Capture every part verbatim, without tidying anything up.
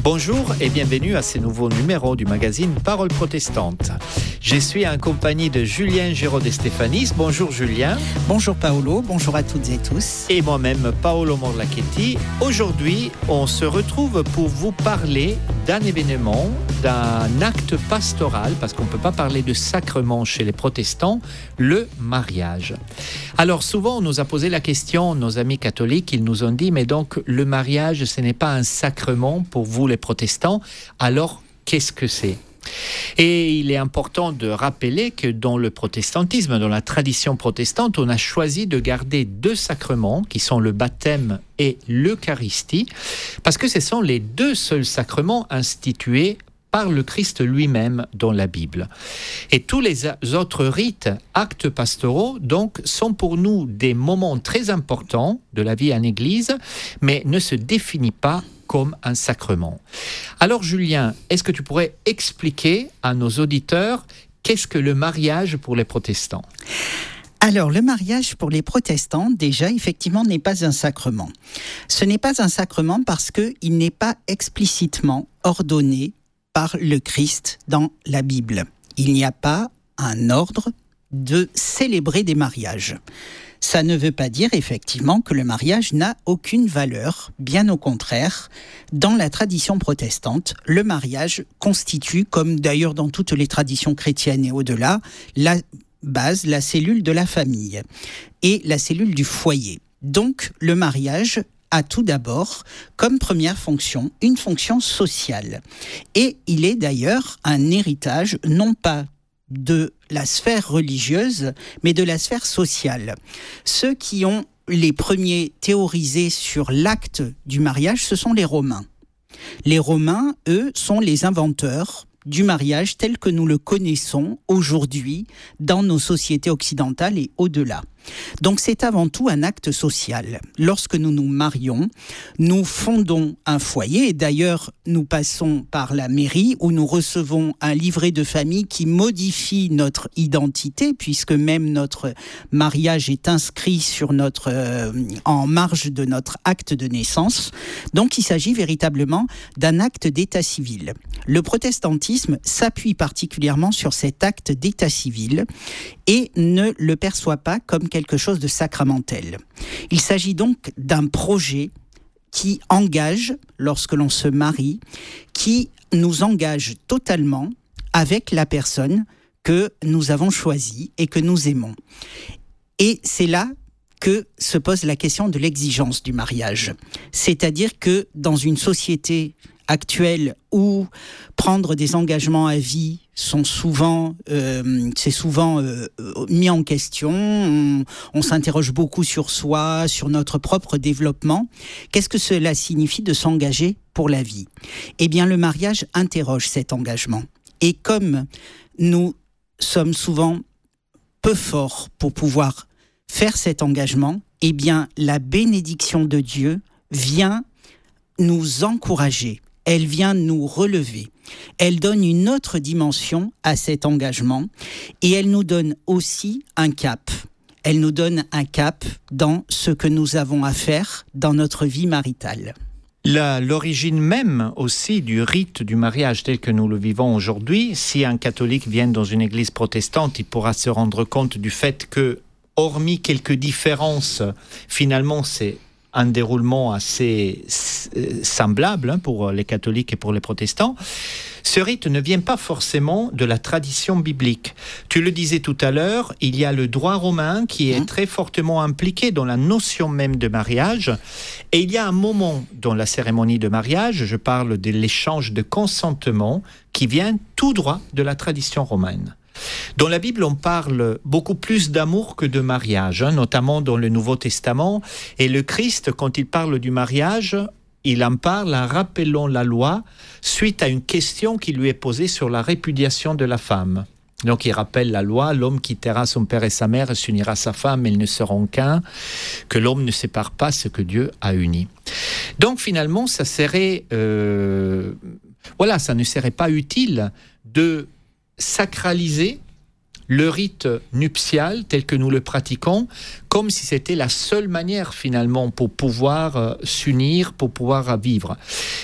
Bonjour et bienvenue à ce nouveau numéro du magazine Parole protestante. Je suis en compagnie de Julien Géraud de Stéphanis. Bonjour Julien. Bonjour Paolo, bonjour à toutes et tous. Et moi-même Paolo Morlacchetti. Aujourd'hui, on se retrouve pour vous parler d'un événement, d'un acte pastoral, parce qu'on ne peut pas parler de sacrement chez les protestants, le mariage. Alors souvent, on nous a posé la question, nos amis catholiques, ils nous ont dit, mais donc le mariage, ce n'est pas un sacrement pour vous les protestants, alors qu'est-ce que c'est ? Et il est important de rappeler que dans le protestantisme, dans la tradition protestante, on a choisi de garder deux sacrements qui sont le baptême et l'Eucharistie, parce que ce sont les deux seuls sacrements institués par le Christ lui-même dans la Bible. Et tous les autres rites, actes pastoraux, donc, sont pour nous des moments très importants de la vie en Église, mais ne se définissent pas comme un sacrement. Alors Julien, est-ce que tu pourrais expliquer à nos auditeurs qu'est-ce que le mariage pour les protestants ? Alors, le mariage pour les protestants, déjà, effectivement, n'est pas un sacrement. Ce n'est pas un sacrement parce qu'il n'est pas explicitement ordonné par le Christ dans la Bible. Il n'y a pas un ordre de célébrer des mariages. Ça ne veut pas dire effectivement que le mariage n'a aucune valeur, bien au contraire. Dans la tradition protestante, le mariage constitue, comme d'ailleurs dans toutes les traditions chrétiennes et au-delà, la base, la cellule de la famille et la cellule du foyer. Donc le mariage a tout d'abord, comme première fonction, une fonction sociale. Et il est d'ailleurs un héritage, non pas de la sphère religieuse, mais de la sphère sociale. Ceux qui ont les premiers théorisé sur l'acte du mariage, ce sont les Romains. Les Romains, eux, sont les inventeurs du mariage tel que nous le connaissons aujourd'hui dans nos sociétés occidentales et au-delà. Donc c'est avant tout un acte social. Lorsque nous nous marions, nous fondons un foyer et d'ailleurs nous passons par la mairie où nous recevons un livret de famille qui modifie notre identité puisque même notre mariage est inscrit sur notre, euh, en marge de notre acte de naissance. Donc il s'agit véritablement d'un acte d'état civil. Le protestantisme s'appuie particulièrement sur cet acte d'état civil et ne le perçoit pas comme quelque chose de sacramentel. Il s'agit donc d'un projet qui engage, lorsque l'on se marie, qui nous engage totalement avec la personne que nous avons choisie et que nous aimons. Et c'est là que se pose la question de l'exigence du mariage. C'est-à-dire que dans une société actuelle où prendre des engagements à vie sont souvent, euh, c'est souvent euh, mis en question, on, on s'interroge beaucoup sur soi, sur notre propre développement. Qu'est-ce que cela signifie de s'engager pour la vie ? Eh bien, le mariage interroge cet engagement. Et comme nous sommes souvent peu forts pour pouvoir faire cet engagement, eh bien, la bénédiction de Dieu vient nous encourager. Elle vient nous relever. Elle donne une autre dimension à cet engagement et elle nous donne aussi un cap. Elle nous donne un cap dans ce que nous avons à faire dans notre vie maritale. La, l'origine même aussi du rite du mariage tel que nous le vivons aujourd'hui, si un catholique vient dans une église protestante, il pourra se rendre compte du fait que, hormis quelques différences, finalement c'est un déroulement assez semblable pour les catholiques et pour les protestants. Ce rite ne vient pas forcément de la tradition biblique. Tu le disais tout à l'heure, il y a le droit romain qui est très fortement impliqué dans la notion même de mariage. Et il y a un moment dans la cérémonie de mariage, je parle de l'échange de consentement, qui vient tout droit de la tradition romaine. Dans la Bible, on parle beaucoup plus d'amour que de mariage, hein, notamment dans le Nouveau Testament. Et le Christ, quand il parle du mariage, il en parle en rappelant la loi suite à une question qui lui est posée sur la répudiation de la femme. Donc il rappelle la loi, l'homme quittera son père et sa mère et s'unira à sa femme, ils ne seront qu'un, que l'homme ne sépare pas ce que Dieu a uni. Donc finalement, ça serait, euh, voilà, ça ne serait pas utile de sacraliser le rite nuptial tel que nous le pratiquons, comme si c'était la seule manière finalement pour pouvoir euh, s'unir, pour pouvoir vivre.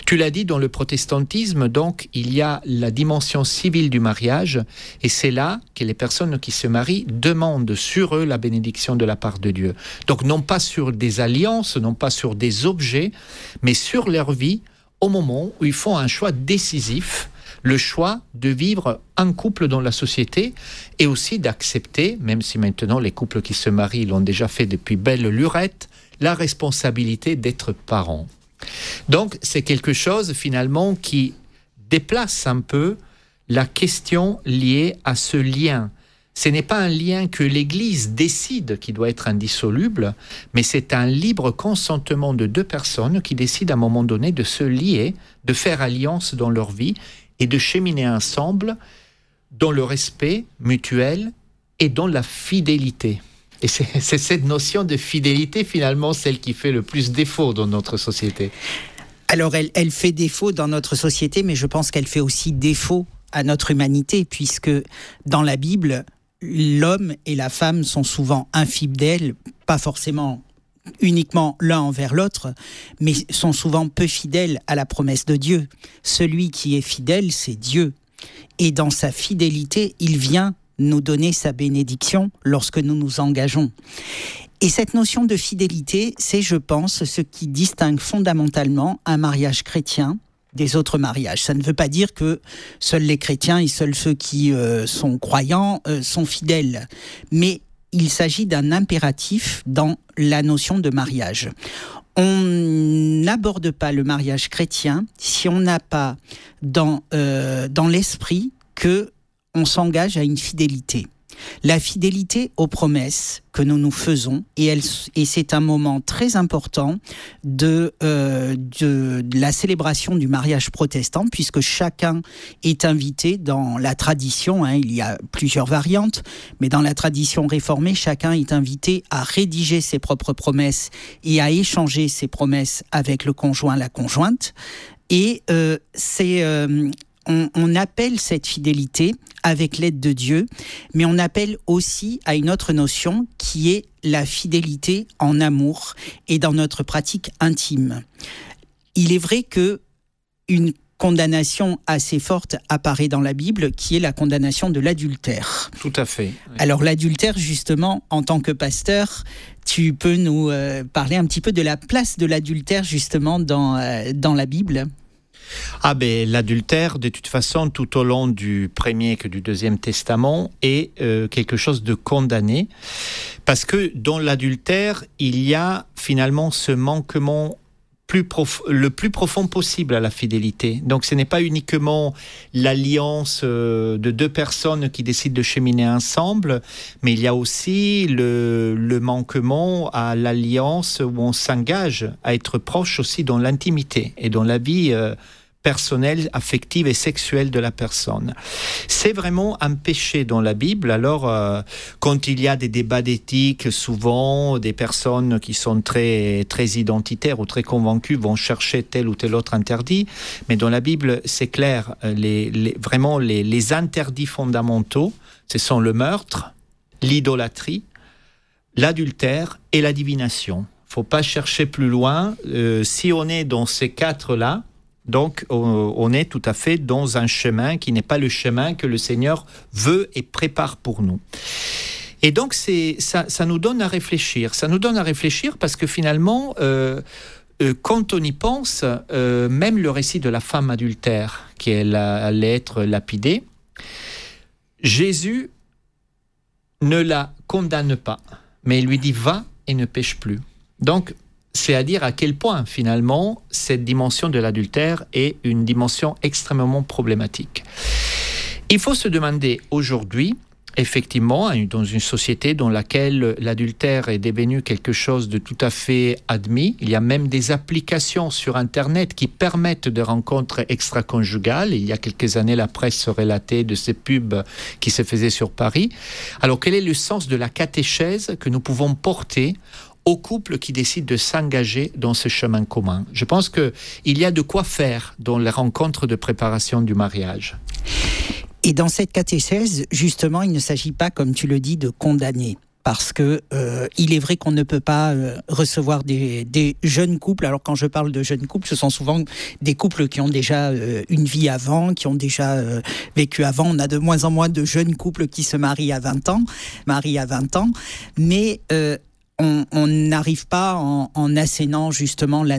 Tu l'as dit, dans le protestantisme, donc, il y a la dimension civile du mariage, et c'est là que les personnes qui se marient demandent sur eux la bénédiction de la part de Dieu. Donc, non pas sur des alliances, non pas sur des objets, mais sur leur vie, au moment où ils font un choix décisif, le choix de vivre en couple dans la société et aussi d'accepter, même si maintenant les couples qui se marient l'ont déjà fait depuis belle lurette, la responsabilité d'être parents. Donc, c'est quelque chose finalement qui déplace un peu la question liée à ce lien. Ce n'est pas un lien que l'Église décide qui doit être indissoluble, mais c'est un libre consentement de deux personnes qui décident à un moment donné de se lier, de faire alliance dans leur vie et de cheminer ensemble dans le respect mutuel et dans la fidélité. Et c'est, c'est cette notion de fidélité, finalement, celle qui fait le plus défaut dans notre société. Alors, elle, elle fait défaut dans notre société, mais je pense qu'elle fait aussi défaut à notre humanité, puisque dans la Bible, l'homme et la femme sont souvent infidèles, pas forcément uniquement l'un envers l'autre, mais sont souvent peu fidèles à la promesse de Dieu. Celui qui est fidèle, c'est Dieu. Et dans sa fidélité, il vient nous donner sa bénédiction lorsque nous nous engageons. Et cette notion de fidélité, c'est, je pense, ce qui distingue fondamentalement un mariage chrétien des autres mariages. Ça ne veut pas dire que seuls les chrétiens et seuls ceux qui euh, sont croyants euh, sont fidèles, mais il s'agit d'un impératif dans la notion de mariage. On n'aborde pas le mariage chrétien si on n'a pas dans, euh, dans l'esprit que on s'engage à une fidélité. La fidélité aux promesses que nous nous faisons, et, elle, et c'est un moment très important de, euh, de, de la célébration du mariage protestant, puisque chacun est invité dans la tradition, hein, il y a plusieurs variantes, mais dans la tradition réformée, chacun est invité à rédiger ses propres promesses et à échanger ses promesses avec le conjoint, la conjointe, et euh, c'est... Euh, On, on appelle cette fidélité avec l'aide de Dieu, mais on appelle aussi à une autre notion qui est la fidélité en amour et dans notre pratique intime. Il est vrai que une condamnation assez forte apparaît dans la Bible, qui est la condamnation de l'adultère. Tout à fait. Oui. Alors l'adultère, justement, en tant que pasteur, tu peux nous euh, parler un petit peu de la place de l'adultère, justement, dans, euh, dans la Bible ? Ah ben l'adultère, de toute façon, tout au long du premier que du deuxième testament, est euh, quelque chose de condamné, parce que dans l'adultère, il y a finalement ce manquement plus prof... le plus profond possible à la fidélité. Donc ce n'est pas uniquement l'alliance euh, de deux personnes qui décident de cheminer ensemble, mais il y a aussi le, le manquement à l'alliance où on s'engage à être proche aussi dans l'intimité et dans la vie euh, personnelle, affective et sexuelle de la personne. C'est vraiment un péché dans la Bible. Alors, euh, quand il y a des débats d'éthique, souvent, des personnes qui sont très, très identitaires ou très convaincues vont chercher tel ou tel autre interdit. Mais dans la Bible, c'est clair, les, les, vraiment, les, les interdits fondamentaux, ce sont le meurtre, l'idolâtrie, l'adultère et la divination. Il ne faut pas chercher plus loin. Euh, si on est dans ces quatre-là, donc, on est tout à fait dans un chemin qui n'est pas le chemin que le Seigneur veut et prépare pour nous. Et donc, c'est, ça, ça nous donne à réfléchir. Ça nous donne à réfléchir parce que finalement, euh, euh, quand on y pense, euh, même le récit de la femme adultère, qui allait être lapidée, Jésus ne la condamne pas, mais il lui dit « va et ne pêche plus ». Donc, c'est à dire à quel point, finalement, cette dimension de l'adultère est une dimension extrêmement problématique. Il faut se demander aujourd'hui, effectivement, dans une société dans laquelle l'adultère est devenu quelque chose de tout à fait admis, il y a même des applications sur Internet qui permettent de rencontres extra-conjugales. Il y a quelques années, la presse se relatait de ces pubs qui se faisaient sur Paris. Alors, quel est le sens de la catéchèse que nous pouvons porter aux couples qui décident de s'engager dans ce chemin commun? Je pense qu'il y a de quoi faire dans les rencontres de préparation du mariage. Et dans cette catéchèse, justement, il ne s'agit pas, comme tu le dis, de condamner. parce que euh, il est vrai qu'on ne peut pas euh, recevoir des, des jeunes couples. Alors quand je parle de jeunes couples, ce sont souvent des couples qui ont déjà euh, une vie avant, qui ont déjà euh, vécu avant. On a de moins en moins de jeunes couples qui se marient à vingt ans, marient à vingt ans, mais euh, on n'arrive pas en, en assénant justement la